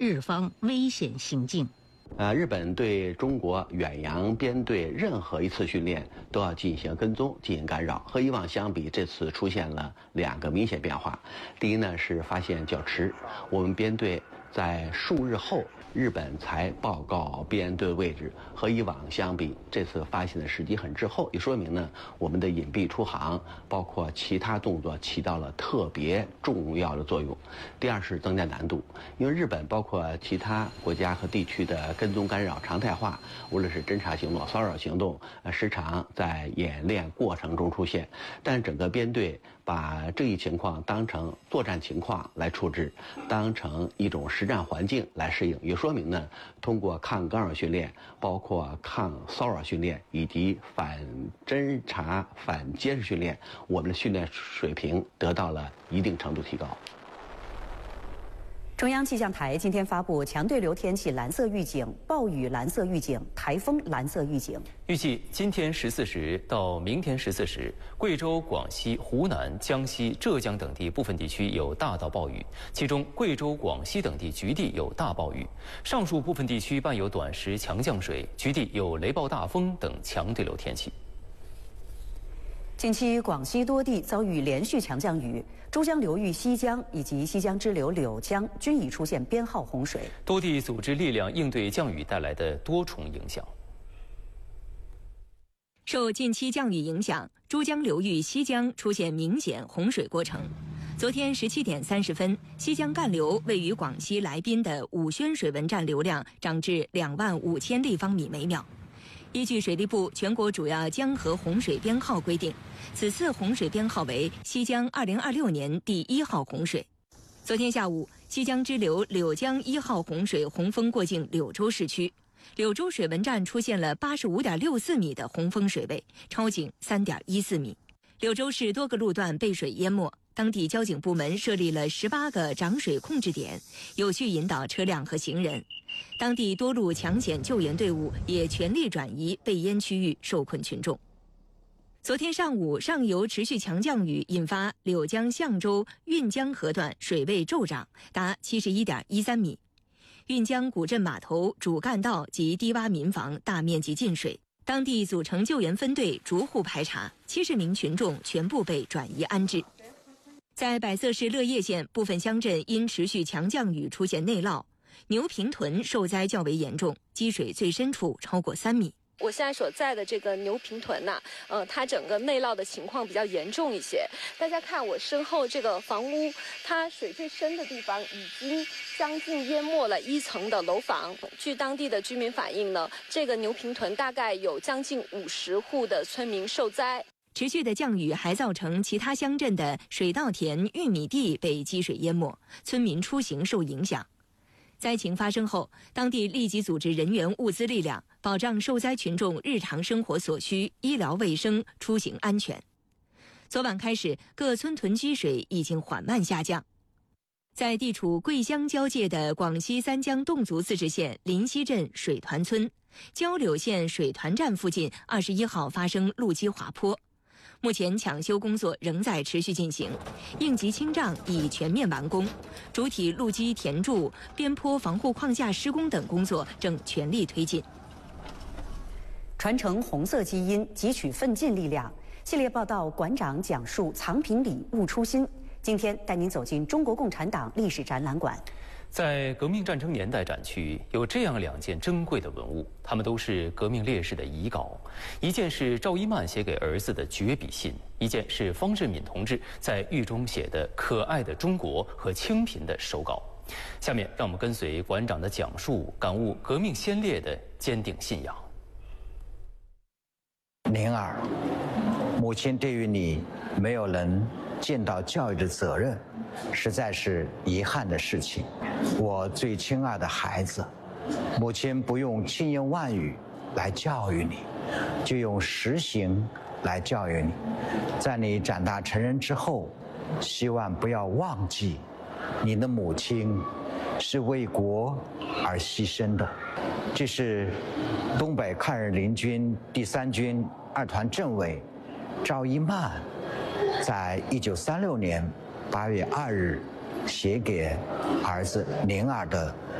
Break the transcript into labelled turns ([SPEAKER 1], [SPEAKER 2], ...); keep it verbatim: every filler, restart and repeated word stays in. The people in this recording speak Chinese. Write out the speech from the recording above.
[SPEAKER 1] 日方危险行径。
[SPEAKER 2] 呃，日本对中国远洋编队任何一次训练都要进行跟踪、进行干扰。和以往相比，这次出现了两个明显变化。第一呢是发现较迟，我们编队在数日后，日本才报告编队位置。和以往相比，这次发现的时机很滞后，也说明呢我们的隐蔽出航，包括其他动作起到了特别重要的作用。第二是增加难度，因为日本包括其他国家和地区的跟踪干扰常态化，无论是侦察行动、骚扰行动，呃，时常在演练过程中出现。但整个编队把这一情况当成作战情况来处置，当成一种实战环境来适应，也说明呢，通过抗干扰训练，包括抗骚扰训练以及反侦察、反监视训练，我们的训练水平得到了一定程度提高。
[SPEAKER 3] 中央气象台今天发布强对流天气蓝色预警、暴雨蓝色预警、台风蓝色预警。
[SPEAKER 4] 预计今天十四时到明天十四时，贵州、广西、湖南、江西、浙江等地部分地区有大到暴雨，其中贵州、广西等地局地有大暴雨，上述部分地区伴有短时强降水，局地有雷暴大风等强对流天气。
[SPEAKER 3] 近期，广西多地遭遇连续强降雨，珠江流域西江以及西江支流柳江均已出现编号洪水。
[SPEAKER 4] 多地组织力量应对降雨带来的多重影响。
[SPEAKER 5] 受近期降雨影响，珠江流域西江出现明显洪水过程。昨天十七点三十分，西江干流位于广西来宾的武宣水文站流量涨至两万五千立方米每秒。依据水利部全国主要江河洪水编号规定，此次洪水编号为西江二零二六年第一号洪水。昨天下午，西江支流柳江一号洪水洪峰过境柳州市区，柳州水文站出现了八十五点六四米的洪峰水位，超警三点一四米。柳州市多个路段被水淹没，当地交警部门设立了十八个涨水控制点，有序引导车辆和行人。当地多路抢险救援队伍也全力转移被淹区域受困群众。昨天上午，上游持续强降雨引发柳江象州运江河段水位骤涨，达七十一点一三米。运江古镇码头主干道及低洼民房大面积进水，当地组成救援分队逐户排查，七十名群众全部被转移安置。在百色市乐业县，部分乡镇因持续强降雨出现内涝，牛平屯受灾较为严重，积水最深处超过三米。
[SPEAKER 6] 我现在所在的这个牛平屯呐、啊，呃，它整个内涝的情况比较严重一些。大家看我身后这个房屋，它水最深的地方已经将近淹没了一层的楼房。据当地的居民反映呢，这个牛平屯大概有将近五十户的村民受灾。
[SPEAKER 5] 持续的降雨还造成其他乡镇的水稻田、玉米地被积水淹没，村民出行受影响。灾情发生后，当地立即组织人员、物资力量，保障受灾群众日常生活所需、医疗卫生、出行安全。昨晚开始，各村屯积水已经缓慢下降。在地处贵湘交界的广西三江侗族自治县临溪镇水团村，交柳县水团站附近二十一号发生路基滑坡。目前抢修工作仍在持续进行，应急清障已全面完工，主体路基填筑、边坡防护框架施工等工作正全力推进。
[SPEAKER 3] 传承红色基因，汲取奋进力量。系列报道馆长讲述藏品里悟初心。今天带您走进中国共产党历史展览馆。
[SPEAKER 4] 在革命战争年代展区有这样两件珍贵的文物，它们都是革命烈士的遗稿。一件是赵一曼写给儿子的绝笔信，一件是方振敏同志在狱中写的《可爱的中国》和清贫的手稿。下面让我们跟随馆长的讲述，感悟革命先烈的坚定信仰。
[SPEAKER 7] 宁儿，母亲对于你没有能尽到教育的责任，实在是遗憾的事情。我最亲爱的孩子，母亲不用轻言万语来教育你，就用实行来教育你。在你长大成人之后，希望不要忘记，你的母亲是为国而牺牲的。这是东北抗日联军第三军二团政委赵一曼在一九三六年八月二日写给儿子宁儿的